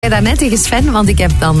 Daarnet tegen Sven, want ik heb dan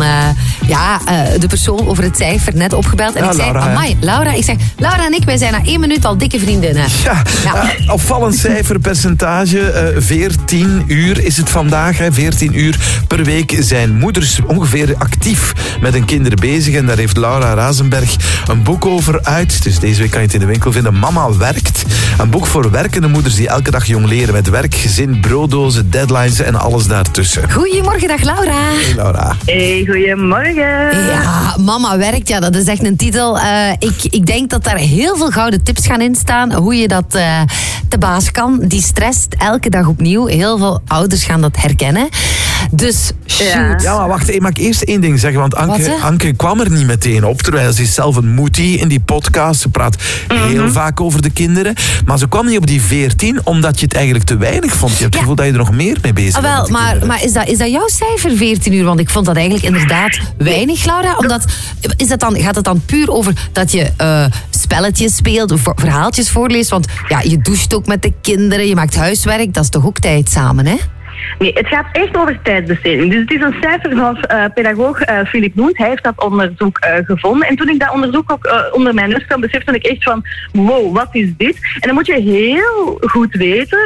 de persoon over het cijfer net opgebeld. En ik zei, amai, Laura. Ik zeg, Laura en ik, wij zijn na 1 minuut al dikke vriendinnen. Opvallend cijferpercentage. 14 uur is het vandaag. 14 uur per week zijn moeders ongeveer actief met hun kinderen bezig. En daar heeft Laura Razenberg een boek over uit. Dus deze week kan je het in de winkel vinden. Mama werkt. Een boek voor werkende moeders die elke dag jong leren met werk, gezin, brooddozen, deadlines en alles daartussen. Goedemorgen, dag Laura. Hey Laura. Hey, goedemorgen. Ja, mama werkt, ja, dat is echt een titel. Ik denk dat daar heel veel gouden tips gaan in staan. Hoe je dat te baas kan. Die stresst elke dag opnieuw. Heel veel ouders gaan dat herkennen. Dus shoot. Ja, maar wacht, mag ik eerst 1 ding zeggen? Want Anke kwam er niet meteen op. Terwijl ze is zelf een moetie in die podcast. Ze praat heel vaak over de kinderen. Maar ze kwam niet op die 14, omdat je het eigenlijk te weinig vond. Je hebt het gevoel dat je er nog meer mee bezig bent. Maar is dat jouw cijfer, 14 uur? Want ik vond dat eigenlijk inderdaad weinig, Laura. Omdat, gaat het dan puur over dat je spelletjes speelt, verhaaltjes voorleest? Want ja, je doucht ook met de kinderen, je maakt huiswerk. Dat is toch ook tijd samen, hè? Nee, het gaat echt over tijdsbesteding. Dus het is een cijfer van pedagoog Philip Noent. Hij heeft dat onderzoek gevonden. En toen ik dat onderzoek ook onder mijn neus kwam, besefte ik echt van, wow, wat is dit? En dan moet je heel goed weten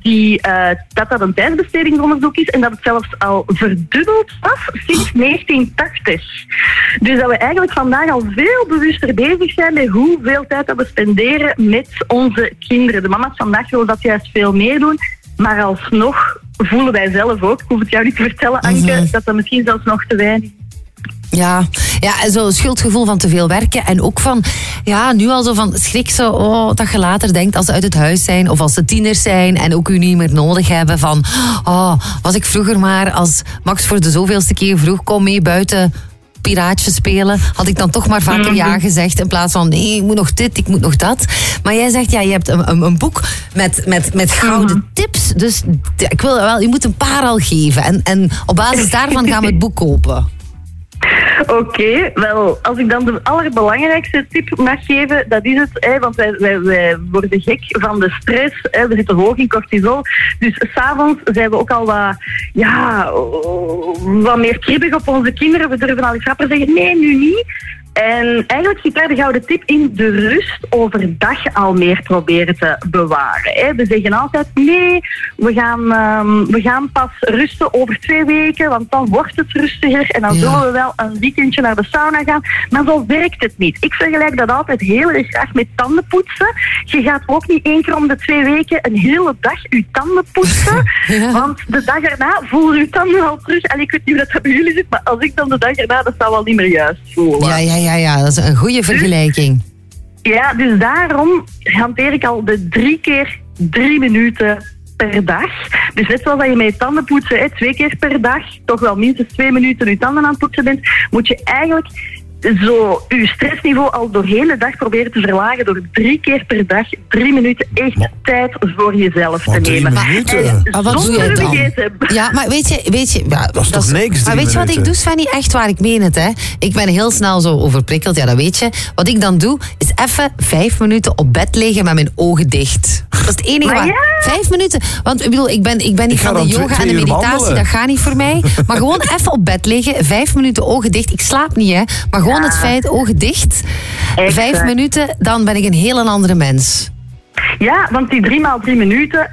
dat een tijdsbestedingsonderzoek is en dat het zelfs al verdubbeld was sinds 1980. Dus dat we eigenlijk vandaag al veel bewuster bezig zijn met hoeveel tijd dat we spenderen met onze kinderen. De mama's vandaag willen dat juist veel meer doen, maar alsnog voelen wij zelf ook, ik hoef het jou niet te vertellen, Anke, dat misschien zelfs nog te weinig. Ja, zo'n schuldgevoel van te veel werken. En ook van, nu al zo van schrik zo, dat je later denkt als ze uit het huis zijn of als ze tieners zijn en ook u niet meer nodig hebben van, was ik vroeger maar als Max voor de zoveelste keer vroeg, kom mee buiten piraatje spelen, had ik dan toch maar vaker ja gezegd in plaats van nee, ik moet nog dit, ik moet nog dat. Maar jij zegt, je hebt een boek met gouden tips, dus ik wil wel, je moet een paar al geven en op basis daarvan gaan we het boek kopen. Oké, wel, als ik dan de allerbelangrijkste tip mag geven, dat is het, want wij worden gek van de stress, we zitten hoog in cortisol, dus 's avonds zijn we ook al wat meer kribbig op onze kinderen, we durven al eens rapper zeggen, nee, nu niet. En eigenlijk zit daar de gouden tip in, de rust overdag al meer proberen te bewaren. We zeggen altijd, nee, we gaan pas rusten over 2 weken, want dan wordt het rustiger en dan zullen we wel een weekendje naar de sauna gaan. Maar zo werkt het niet. Ik vergelijk dat altijd heel erg graag met tandenpoetsen. Je gaat ook niet 1 keer om de 2 weken een hele dag je tanden poetsen, want de dag erna voelen je tanden al terug. En ik weet niet hoe dat bij jullie zit, maar als ik dan de dag erna, dat zou wel niet meer juist voelen. Ja, dat is een goede vergelijking. Dus daarom hanteer ik al de 3 keer 3 minuten per dag. Dus net zoals dat je met je tanden poetsen 2 keer per dag, toch wel minstens 2 minuten je tanden aan het poetsen bent, moet je eigenlijk zo je stressniveau al doorheen de dag proberen te verlagen door 3 keer per dag 3 minuten echt tijd voor jezelf te nemen. 3 minuten? Wat doe je dan? Ja, maar weet je, dat is toch niks? Maar weet je wat ik doe, Svenny? Echt waar, ik meen het, hè. Ik ben heel snel zo overprikkeld, ja, dat weet je. Wat ik dan doe, is even 5 minuten op bed liggen met mijn ogen dicht. Dat is het enige waar. 5 minuten. Want ik bedoel, ik ben niet van de yoga en de meditatie, dat gaat niet voor mij. Maar gewoon even op bed liggen, 5 minuten ogen dicht. Ik slaap niet, hè. Maar gewoon het feit, ogen dicht, 5 minuten, dan ben ik een heel andere mens. Ja, want die 3 x 3 minuten,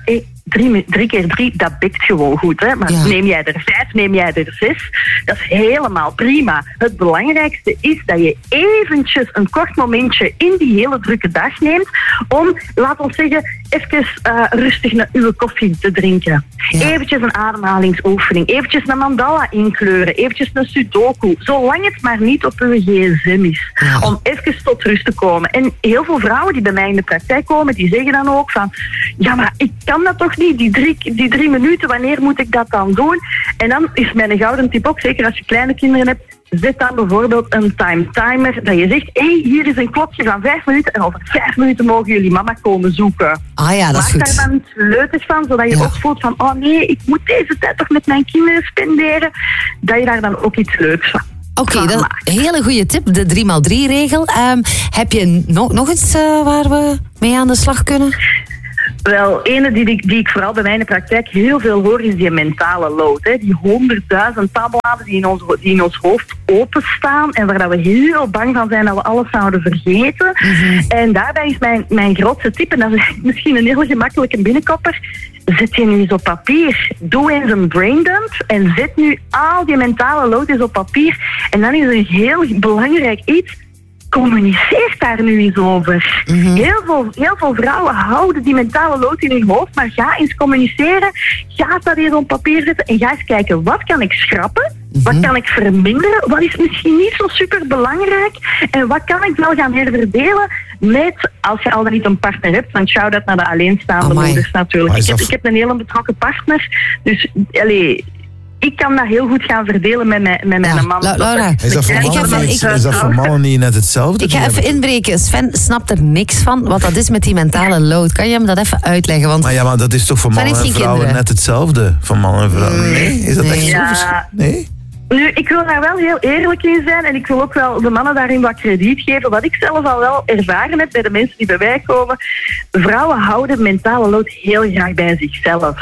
3 keer 3, dat bikt gewoon goed. Hè? Maar neem jij er 5, neem jij er 6, dat is helemaal prima. Het belangrijkste is dat je eventjes een kort momentje in die hele drukke dag neemt om, laat ons zeggen, even rustig naar uw koffie te drinken. Ja. Eventjes een ademhalingsoefening, eventjes een mandala inkleuren, eventjes een sudoku, zolang het maar niet op uw gsm is. Ja. Om even tot rust te komen. En heel veel vrouwen die bij mij in de praktijk komen, die zeggen dan ook van, ja, maar ik kan dat toch niet, die 3 minuten, wanneer moet ik dat dan doen? En dan is mijn gouden tip ook, zeker als je kleine kinderen hebt, zet dan bijvoorbeeld een timer dat je zegt, hier is een klokje van 5 minuten en over 5 minuten mogen jullie mama komen zoeken. Ah ja, dat is goed. Maak daar dan iets leukers van, zodat je ook voelt van, oh nee, ik moet deze tijd toch met mijn kinderen spenderen. Dat je daar dan ook iets leuks van. Oké, dat is een hele goede tip, de 3x3-regel. Heb je nog iets waar we mee aan de slag kunnen? Wel, ene die ik vooral bij mij in de praktijk heel veel hoor, is die mentale load. Hè. Die 100.000 tabbladen die in ons hoofd openstaan en waar dat we heel bang van zijn dat we alles zouden vergeten. Mm-hmm. En daarbij is mijn grootste tip, en dat is misschien een heel gemakkelijke binnenkopper, zet je nu eens op papier. Doe eens een braindump en zet nu al die mentale load eens op papier. En dan is er een heel belangrijk iets. Communiceer daar nu eens over. Mm-hmm. Heel veel vrouwen houden die mentale lood in hun hoofd, maar ga eens communiceren. Ga dat eens op papier zetten en ga eens kijken, wat kan ik schrappen? Mm-hmm. Wat kan ik verminderen? Wat is misschien niet zo super belangrijk? En wat kan ik wel gaan herverdelen met, als je al dan niet een partner hebt, dan shout-out naar de alleenstaande moeders natuurlijk. Ik heb een hele betrokken partner, dus ik kan dat heel goed gaan verdelen met mijn man. Laura, is dat voor mannen niet net hetzelfde? Ik ga even inbreken. Sven snapt er niks van wat dat is met die mentale load. Kan je hem dat even uitleggen? Want maar dat is toch voor mannen en vrouwen net hetzelfde? Van mannen en vrouwen? Nee, is dat echt zo? Nee? Nu, ik wil daar wel heel eerlijk in zijn en ik wil ook wel de mannen daarin wat krediet geven. Wat ik zelf al wel ervaren heb bij de mensen die bij mij komen. Vrouwen houden mentale load heel graag bij zichzelf.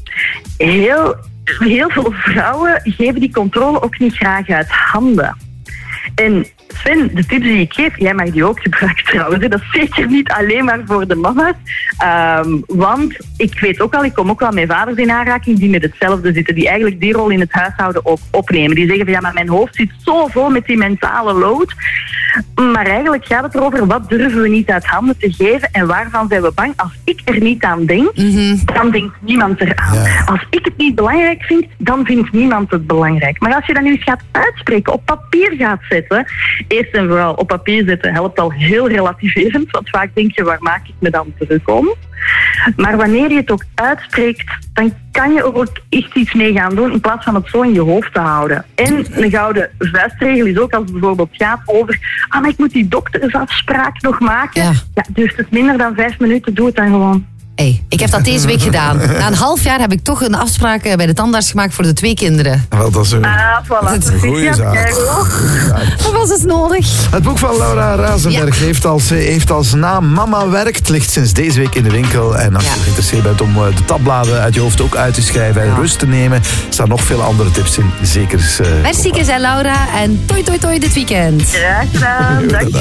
Heel veel vrouwen geven die controle ook niet graag uit handen. En Sven, de tips die ik geef, jij mag die ook gebruiken trouwens. Dat is zeker niet alleen maar voor de mannen. Want ik weet ook al, ik kom ook wel met vaders in aanraking die met hetzelfde zitten. Die eigenlijk die rol in het huishouden ook opnemen. Die zeggen van maar mijn hoofd zit zo vol met die mentale load. Maar eigenlijk gaat het erover, wat durven we niet uit handen te geven en waarvan zijn we bang? Als ik er niet aan denk, dan denkt niemand eraan. Ja. Als ik het niet belangrijk vind, dan vindt niemand het belangrijk. Maar als je dat nu eens gaat uitspreken, op papier gaat zetten, eerst en vooral op papier zetten helpt al heel relativerend, want vaak denk je, waar maak ik me dan terug om? Maar wanneer je het ook uitspreekt, dan kan je er ook echt iets mee gaan doen in plaats van het zo in je hoofd te houden. En een gouden vuistregel is ook als het bijvoorbeeld gaat over maar ik moet die doktersafspraak nog maken. Ja, duurt het minder dan 5 minuten, doe het dan gewoon. Ik heb dat deze week gedaan. Na een half jaar heb ik toch een afspraak bij de tandarts gemaakt voor de 2 kinderen. Wel, dat is een goede zaak. Dat was dus nodig. Het boek van Laura Razenberg heeft als naam Mama Werkt. Ligt sinds deze week in de winkel. En als je geïnteresseerd bent om de tabbladen uit je hoofd ook uit te schrijven en rust te nemen, staan nog veel andere tips in. Zeker. Merci, Laura. En toi toi toi dit weekend. Graag gedaan. Dank je.